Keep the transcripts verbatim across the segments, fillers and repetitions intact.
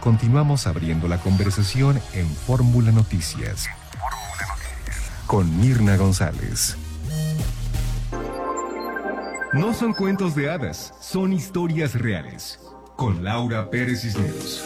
continuamos abriendo la conversación en Fórmula Noticias. Con Mirna González. No son cuentos de hadas, son historias reales. Con Laura Pérez Cisneros.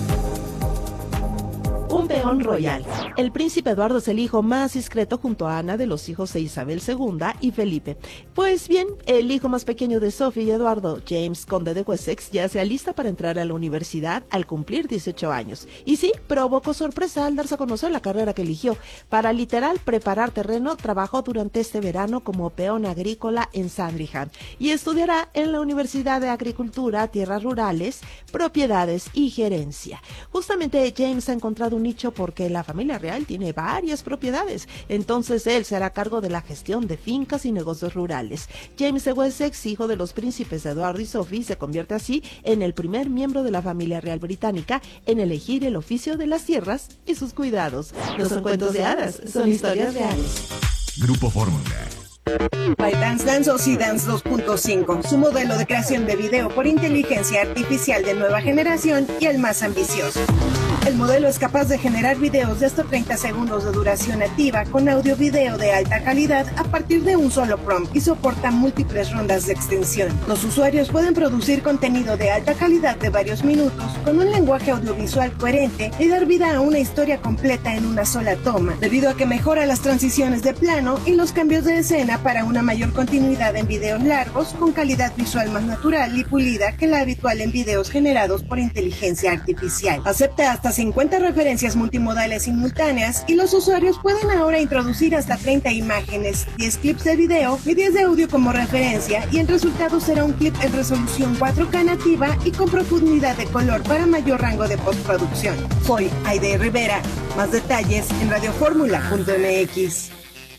Un peón royal. El príncipe Eduardo es el hijo más discreto junto a Ana de los hijos de Isabel segunda y Felipe. Pues bien, el hijo más pequeño de Sophie y Eduardo, James, conde de Wessex, ya se alista para entrar a la universidad al cumplir dieciocho años. Y sí, provocó sorpresa al darse a conocer la carrera que eligió. Para literal preparar terreno, trabajó durante este verano como peón agrícola en Sandringham y estudiará en la Universidad de Agricultura, Tierras Rurales, Propiedades y Gerencia. Justamente James ha encontrado un nicho porque la familia real tiene varias propiedades, entonces él se hará cargo de la gestión de fincas y negocios rurales. James de Wessex, hijo de los príncipes Eduardo y Sophie, se convierte así en el primer miembro de la familia real británica en elegir el oficio de las tierras y sus cuidados. No son cuentos de hadas, son historias reales. Grupo Fórmula. ByteDance lanzó Seedance dos punto cinco, su modelo de creación de video por inteligencia artificial de nueva generación y el más ambicioso. El modelo es capaz de generar videos de hasta treinta segundos de duración nativa con audio-video de alta calidad a partir de un solo prompt y soporta múltiples rondas de extensión. Los usuarios pueden producir contenido de alta calidad de varios minutos con un lenguaje audiovisual coherente y dar vida a una historia completa en una sola toma, debido a que mejora las transiciones de plano y los cambios de escena para una mayor continuidad en videos largos con calidad visual más natural y pulida que la habitual en videos generados por inteligencia artificial. Acepta hasta cincuenta referencias multimodales simultáneas y los usuarios pueden ahora introducir hasta treinta imágenes, diez clips de video y diez de audio como referencia, y el resultado será un clip en resolución cuatro K nativa y con profundidad de color para mayor rango de postproducción. Soy Aide Rivera. Más detalles en radioformula punto m x.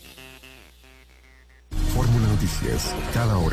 Fórmula Noticias, cada hora.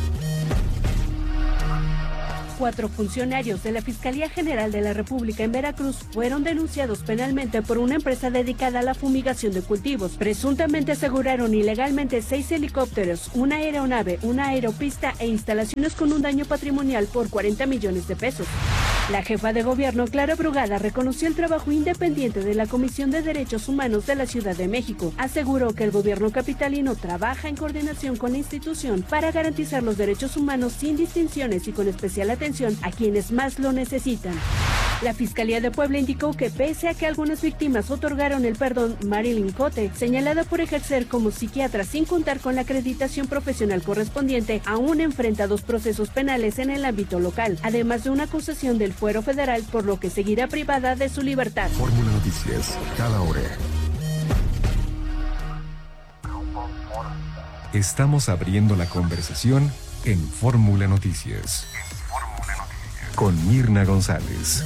Cuatro funcionarios de la Fiscalía General de la República en Veracruz fueron denunciados penalmente por una empresa dedicada a la fumigación de cultivos. Presuntamente aseguraron ilegalmente seis helicópteros, una aeronave, una aeropista e instalaciones con un daño patrimonial por cuarenta millones de pesos. La jefa de gobierno, Clara Brugada, reconoció el trabajo independiente de la Comisión de Derechos Humanos de la Ciudad de México. Aseguró que el gobierno capitalino trabaja en coordinación con la institución para garantizar los derechos humanos sin distinciones y con especial atención a quienes más lo necesitan. La Fiscalía de Puebla indicó que pese a que algunas víctimas otorgaron el perdón, Marilyn Cote, señalada por ejercer como psiquiatra sin contar con la acreditación profesional correspondiente, aún enfrenta dos procesos penales en el ámbito local, además de una acusación del Fuero Federal, por lo que seguirá privada de su libertad. Fórmula Noticias, cada hora. Estamos abriendo la conversación en Fórmula Noticias. Con Mirna González.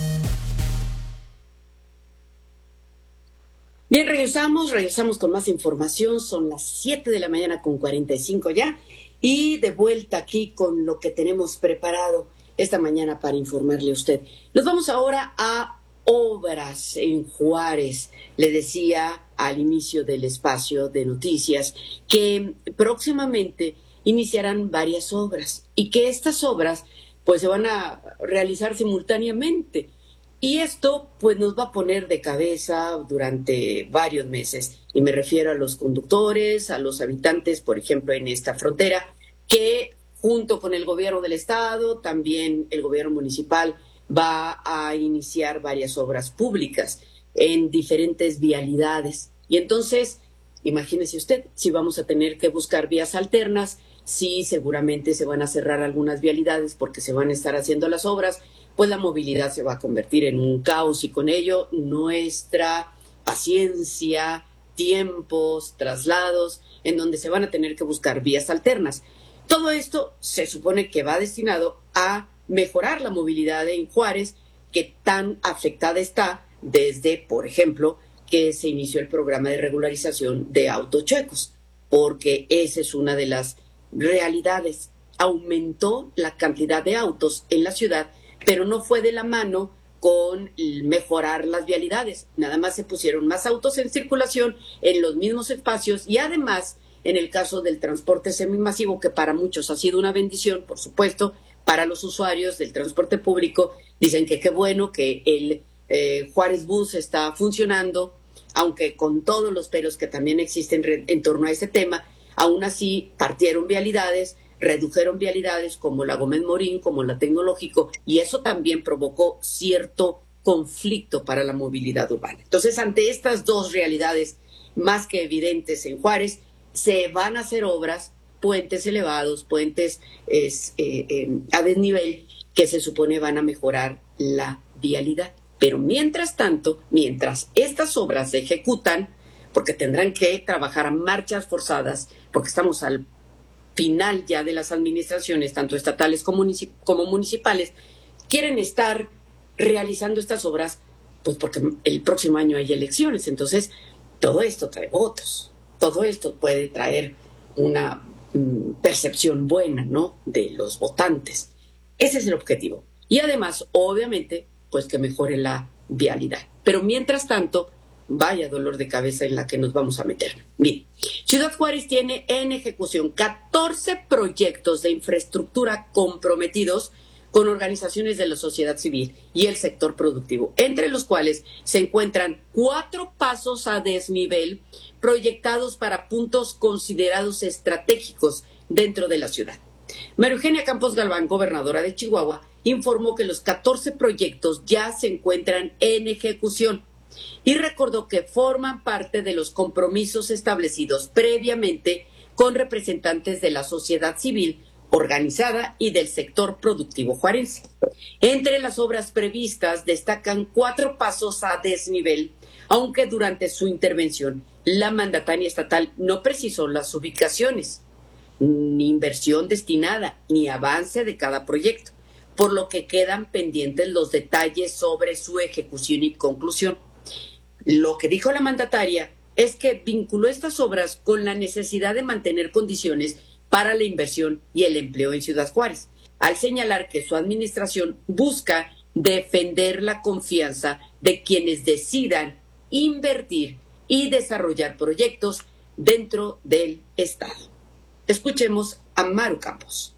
Bien, regresamos, regresamos con más información. Son las siete de la mañana con cuarenta y cinco ya. Y de vuelta aquí con lo que tenemos preparado esta mañana para informarle a usted. Nos vamos ahora a obras en Juárez. Le decía al inicio del espacio de noticias que próximamente iniciarán varias obras y que estas obras pues se van a realizar simultáneamente. Y esto pues nos va a poner de cabeza durante varios meses. Y me refiero a los conductores, a los habitantes, por ejemplo, en esta frontera, que junto con el gobierno del estado, también el gobierno municipal va a iniciar varias obras públicas en diferentes vialidades. Y entonces, imagínese usted, si vamos a tener que buscar vías alternas, si seguramente se van a cerrar algunas vialidades porque se van a estar haciendo las obras, pues la movilidad se va a convertir en un caos y con ello nuestra paciencia, tiempos, traslados, en donde se van a tener que buscar vías alternas. Todo esto se supone que va destinado a mejorar la movilidad en Juárez, que tan afectada está desde, por ejemplo, que se inició el programa de regularización de autos chuecos, porque esa es una de las realidades. Aumentó la cantidad de autos en la ciudad, pero no fue de la mano con mejorar las vialidades. Nada más se pusieron más autos en circulación en los mismos espacios y además, en el caso del transporte semimasivo, que para muchos ha sido una bendición, por supuesto, para los usuarios del transporte público. Dicen que qué bueno que el eh, Juárez Bus está funcionando, aunque con todos los peros que también existen en torno a ese tema. Aún así partieron vialidades, redujeron vialidades como la Gómez Morín, como la Tecnológico, y eso también provocó cierto conflicto para la movilidad urbana. Entonces, ante estas dos realidades más que evidentes en Juárez, se van a hacer obras, puentes elevados, puentes es, eh, eh, a desnivel, que se supone van a mejorar la vialidad. Pero mientras tanto, mientras estas obras se ejecutan, porque tendrán que trabajar a marchas forzadas, porque estamos al final ya de las administraciones, tanto estatales como, municip- como municipales, quieren estar realizando estas obras, pues porque el próximo año hay elecciones. Entonces, todo esto trae votos, todo esto puede traer una mm, percepción buena, ¿no?, de los votantes. Ese es el objetivo. Y además, obviamente, pues que mejore la vialidad. Pero mientras tanto, vaya dolor de cabeza en la que nos vamos a meter. Bien, Ciudad Juárez tiene en ejecución catorce proyectos de infraestructura comprometidos con organizaciones de la sociedad civil y el sector productivo, entre los cuales se encuentran cuatro pasos a desnivel proyectados para puntos considerados estratégicos dentro de la ciudad. María Eugenia Campos Galván, gobernadora de Chihuahua, informó que los catorce proyectos ya se encuentran en ejecución y recordó que forman parte de los compromisos establecidos previamente con representantes de la sociedad civil organizada y del sector productivo juarense. Entre las obras previstas destacan cuatro pasos a desnivel, aunque durante su intervención la mandataria estatal no precisó las ubicaciones, ni inversión destinada, ni avance de cada proyecto, por lo que quedan pendientes los detalles sobre su ejecución y conclusión. Lo que dijo la mandataria es que vinculó estas obras con la necesidad de mantener condiciones para la inversión y el empleo en Ciudad Juárez, al señalar que su administración busca defender la confianza de quienes decidan invertir y desarrollar proyectos dentro del Estado. Escuchemos a Maru Campos.